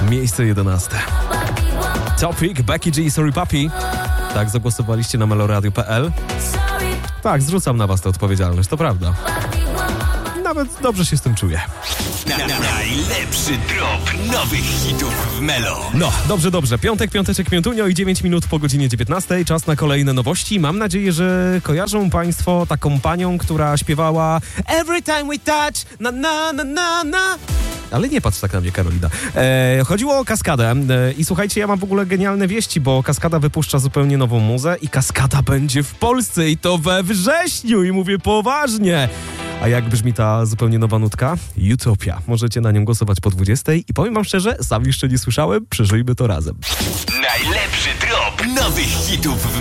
miejsce 11. Topic, Becky G, Sorry Papi. Tak, zagłosowaliście na meloradio.pl. Tak, zrzucam na was tę odpowiedzialność, to prawda. Nawet dobrze się z tym czuję. Najlepszy drop nowych hitów w Melo. No, dobrze. Piąteczek, piątunio i 9 minut po godzinie 19. Czas na kolejne nowości. Mam nadzieję, że kojarzą państwo taką panią, która śpiewała Every time we touch, na na na na na. Ale nie patrz tak na mnie, Karolina. Chodziło o Kaskadę i słuchajcie, ja mam w ogóle genialne wieści, bo Kaskada wypuszcza zupełnie nową muzę i Kaskada będzie w Polsce i to we wrześniu i mówię poważnie. A jak brzmi ta zupełnie nowa nutka? Utopia. Możecie na nią głosować po 20 i powiem wam szczerze, sam jeszcze nie słyszałem, przeżyjmy to razem. Najlepszy drop nowych hitów w